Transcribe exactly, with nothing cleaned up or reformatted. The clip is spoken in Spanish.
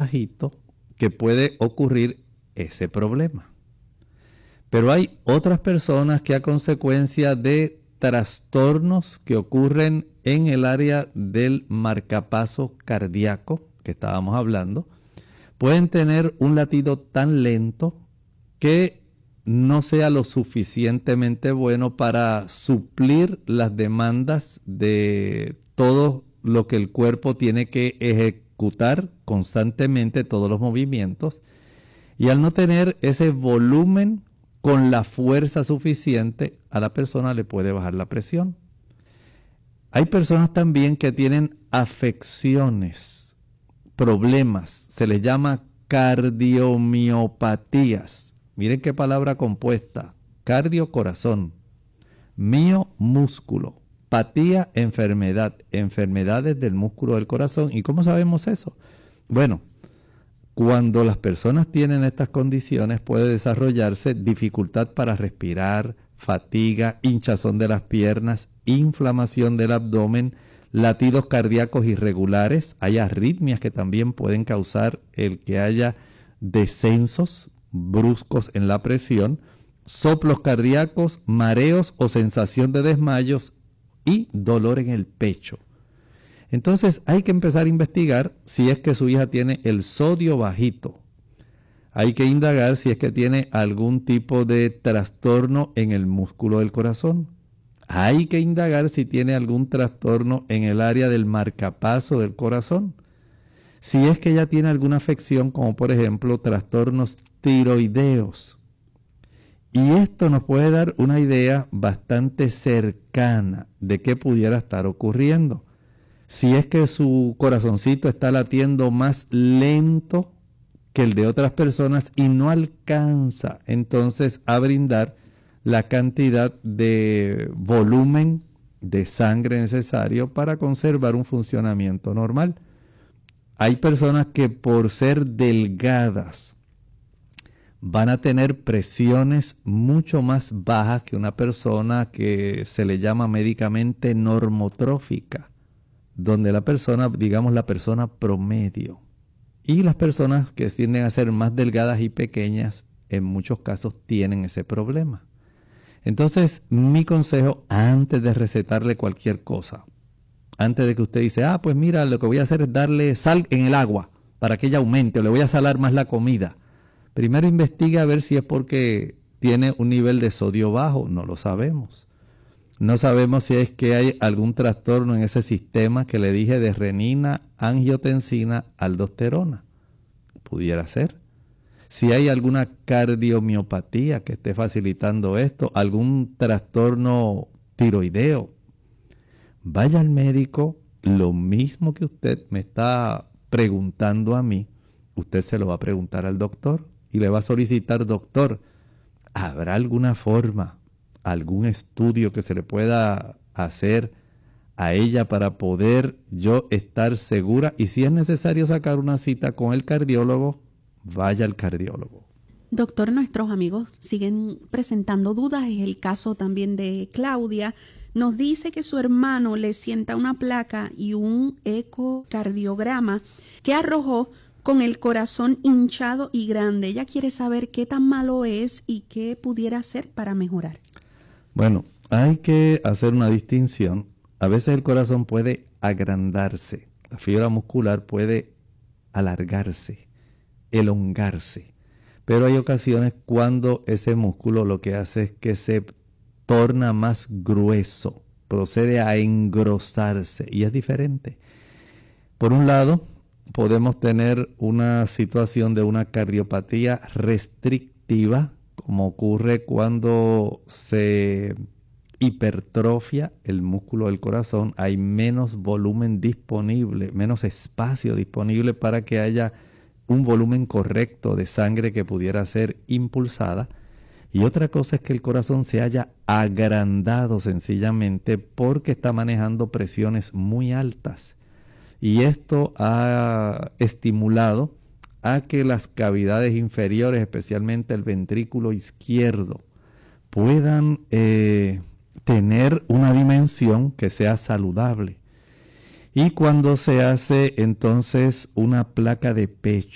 bajito que puede ocurrir ese problema. Pero hay otras personas que a consecuencia de trastornos que ocurren en el área del marcapaso cardíaco que estábamos hablando, pueden tener un latido tan lento que no sea lo suficientemente bueno para suplir las demandas de todo lo que el cuerpo tiene que ejecutar constantemente, todos los movimientos, y al no tener ese volumen con la fuerza suficiente, a la persona le puede bajar la presión. Hay personas también que tienen afecciones, problemas, se les llama cardiomiopatías. Miren qué palabra compuesta: cardio, corazón, mio, músculo, patía, enfermedad, enfermedades del músculo del corazón. ¿Y cómo sabemos eso? Bueno, cuando las personas tienen estas condiciones puede desarrollarse dificultad para respirar, fatiga, hinchazón de las piernas, inflamación del abdomen, latidos cardíacos irregulares. Hay arritmias que también pueden causar el que haya descensos bruscos en la presión, soplos cardíacos, mareos o sensación de desmayos y dolor en el pecho. Entonces hay que empezar a investigar si es que su hija tiene el sodio bajito. Hay que indagar si es que tiene algún tipo de trastorno en el músculo del corazón. Hay que indagar si tiene algún trastorno en el área del marcapaso del corazón. Si es que ella tiene alguna afección, como por ejemplo trastornos tiroideos. Y esto nos puede dar una idea bastante cercana de qué pudiera estar ocurriendo. Si es que su corazoncito está latiendo más lento que el de otras personas y no alcanza entonces a brindar la cantidad de volumen de sangre necesario para conservar un funcionamiento normal. Hay personas que por ser delgadas van a tener presiones mucho más bajas que una persona que se le llama médicamente normotrófica, donde la persona, digamos la persona promedio. Y las personas que tienden a ser más delgadas y pequeñas, en muchos casos tienen ese problema. Entonces, mi consejo antes de recetarle cualquier cosa, antes de que usted dice, ah, pues mira, lo que voy a hacer es darle sal en el agua para que ella aumente, o le voy a salar más la comida. Primero investigue a ver si es porque tiene un nivel de sodio bajo, no lo sabemos. No sabemos si es que hay algún trastorno en ese sistema que le dije de renina, angiotensina, aldosterona. Pudiera ser. Si hay alguna cardiomiopatía que esté facilitando esto, algún trastorno tiroideo, vaya al médico, lo mismo que usted me está preguntando a mí, usted se lo va a preguntar al doctor y le va a solicitar, doctor, ¿habrá alguna forma, algún estudio que se le pueda hacer a ella para poder yo estar segura? Y si es necesario sacar una cita con el cardiólogo, vaya al cardiólogo. Doctor, nuestros amigos siguen presentando dudas. Es el caso también de Claudia. Nos dice que su hermano le sienta una placa y un ecocardiograma que arrojó con el corazón hinchado y grande. Ella quiere saber qué tan malo es y qué pudiera hacer para mejorar. Bueno, hay que hacer una distinción. A veces el corazón puede agrandarse, la fibra muscular puede alargarse, elongarse, pero hay ocasiones cuando ese músculo lo que hace es que se torna más grueso, procede a engrosarse y es diferente. Por un lado, podemos tener una situación de una cardiopatía restrictiva, como ocurre cuando se hipertrofia el músculo del corazón, hay menos volumen disponible, menos espacio disponible para que haya un volumen correcto de sangre que pudiera ser impulsada. Y otra cosa es que el corazón se haya agrandado sencillamente porque está manejando presiones muy altas. Y esto ha estimulado a que las cavidades inferiores, especialmente el ventrículo izquierdo, puedan eh, tener una dimensión que sea saludable. Y cuando se hace entonces una placa de pecho,